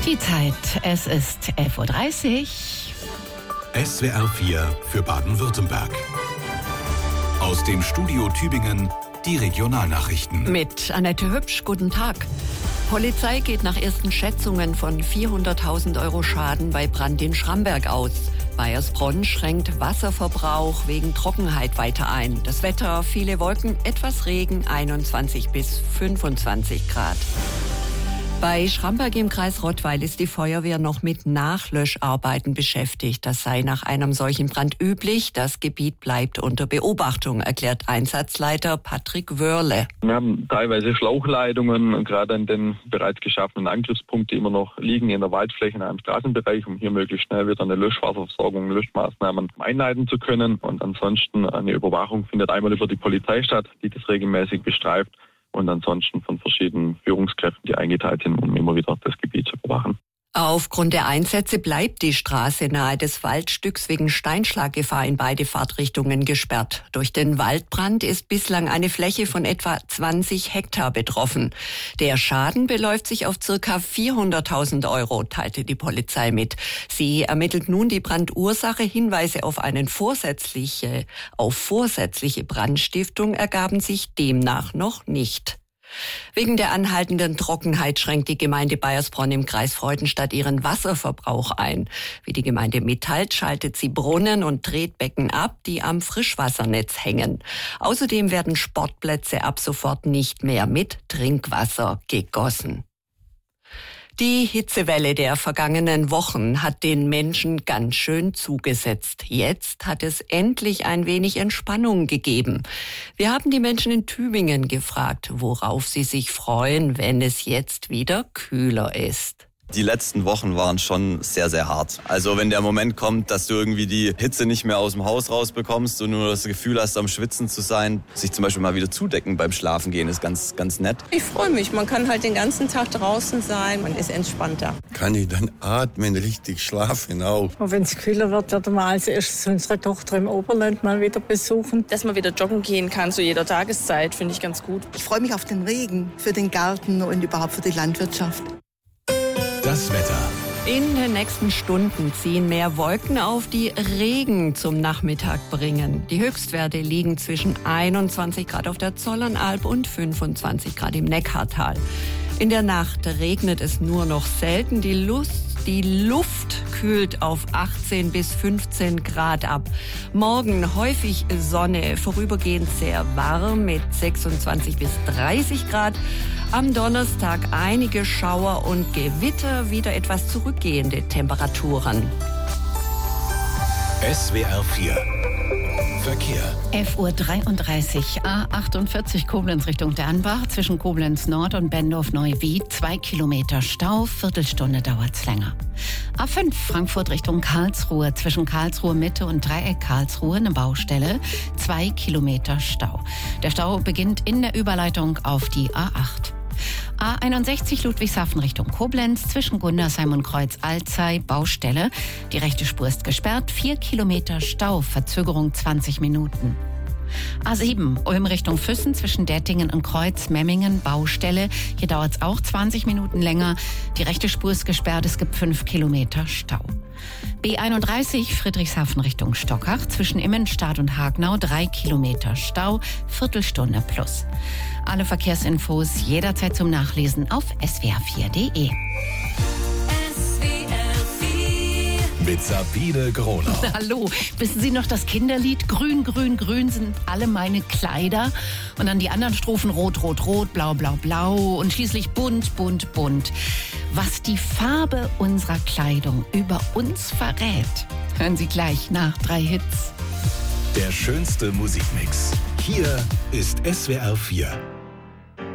Die Zeit, es ist 11:30 Uhr. SWR 4 für Baden-Württemberg. Aus dem Studio Tübingen die Regionalnachrichten. Mit Annette Hübsch, guten Tag. Polizei geht nach ersten Schätzungen von 400.000 Euro Schaden bei Brand in Schramberg aus. Baiersbronn schränkt Wasserverbrauch wegen Trockenheit weiter ein. Das Wetter, viele Wolken, etwas Regen, 21 bis 25 Grad. Bei Schramberg im Kreis Rottweil ist die Feuerwehr noch mit Nachlöscharbeiten beschäftigt. Das sei nach einem solchen Brand üblich. Das Gebiet bleibt unter Beobachtung, erklärt Einsatzleiter Patrick Wörle. Wir haben teilweise Schlauchleitungen, gerade an den bereits geschaffenen Angriffspunkten, die immer noch liegen in der Waldfläche in einem Straßenbereich, um hier möglichst schnell wieder eine Löschwasserversorgung, Löschmaßnahmen einleiten zu können. Und ansonsten eine Überwachung findet einmal über die Polizei statt, die das regelmäßig bestreift. Und ansonsten von verschiedenen Führungskräften, die eingeteilt sind, um immer wieder das Gebiet zu überwachen. Aufgrund der Einsätze bleibt die Straße nahe des Waldstücks wegen Steinschlaggefahr in beide Fahrtrichtungen gesperrt. Durch den Waldbrand ist bislang eine Fläche von etwa 20 Hektar betroffen. Der Schaden beläuft sich auf ca. 400.000 Euro, teilte die Polizei mit. Sie ermittelt nun die Brandursache. Hinweise auf vorsätzliche Brandstiftung ergaben sich demnach noch nicht. Wegen der anhaltenden Trockenheit schränkt die Gemeinde Baiersbronn im Kreis Freudenstadt ihren Wasserverbrauch ein. Wie die Gemeinde mitteilt, schaltet sie Brunnen und Tretbecken ab, die am Frischwassernetz hängen. Außerdem werden Sportplätze ab sofort nicht mehr mit Trinkwasser gegossen. Die Hitzewelle der vergangenen Wochen hat den Menschen ganz schön zugesetzt. Jetzt hat es endlich ein wenig Entspannung gegeben. Wir haben die Menschen in Tübingen gefragt, worauf sie sich freuen, wenn es jetzt wieder kühler ist. Die letzten Wochen waren schon sehr, sehr hart. Also wenn der Moment kommt, dass du irgendwie die Hitze nicht mehr aus dem Haus rausbekommst und nur das Gefühl hast, am Schwitzen zu sein, sich zum Beispiel mal wieder zudecken beim Schlafen gehen, ist ganz, ganz nett. Ich freue mich. Man kann halt den ganzen Tag draußen sein. Man ist entspannter. Kann ich dann atmen, richtig schlafen auch. Und wenn es kühler wird, werden wir als erstes unsere Tochter im Oberland mal wieder besuchen. Dass man wieder joggen gehen kann zu jeder Tageszeit, finde ich ganz gut. Ich freue mich auf den Regen, für den Garten und überhaupt für die Landwirtschaft. Das Wetter. In den nächsten Stunden ziehen mehr Wolken auf, die Regen zum Nachmittag bringen. Die Höchstwerte liegen zwischen 21 Grad auf der Zollernalb und 25 Grad im Neckartal. In der Nacht regnet es nur noch selten. Die Luft kühlt auf 18 bis 15 Grad ab. Morgen häufig Sonne, vorübergehend sehr warm mit 26 bis 30 Grad. Am Donnerstag einige Schauer und Gewitter, wieder etwas zurückgehende Temperaturen. SWR 4 Verkehr. 11:33 Uhr, A48 Koblenz Richtung Dernbach, zwischen Koblenz Nord und Bendorf-Neuwied, 2 Kilometer Stau, Viertelstunde dauert's länger. A5 Frankfurt Richtung Karlsruhe, zwischen Karlsruhe Mitte und Dreieck Karlsruhe, eine Baustelle, 2 Kilometer Stau. Der Stau beginnt in der Überleitung auf die A8. A61 Ludwigshafen Richtung Koblenz, zwischen Gundersheim und Kreuz-Alzey, Baustelle. Die rechte Spur ist gesperrt, 4 Kilometer Stau, Verzögerung 20 Minuten. A7 Ulm Richtung Füssen, zwischen Dettingen und Kreuz-Memmingen, Baustelle. Hier dauert es auch 20 Minuten länger. Die rechte Spur ist gesperrt, es gibt 5 Kilometer Stau. B31 Friedrichshafen Richtung Stockach, zwischen Immenstadt und Hagnau, 3 Kilometer Stau, Viertelstunde plus. Alle Verkehrsinfos jederzeit zum Nachlesen auf swr4.de. Mit Sabine Groner. Hallo, wissen Sie noch das Kinderlied? Grün, grün, grün sind alle meine Kleider. Und dann die anderen Strophen rot, rot, rot, blau, blau, blau und schließlich bunt, bunt, bunt. Was die Farbe unserer Kleidung über uns verrät, hören Sie gleich nach 3 Hits. Der schönste Musikmix. Hier ist SWR 4.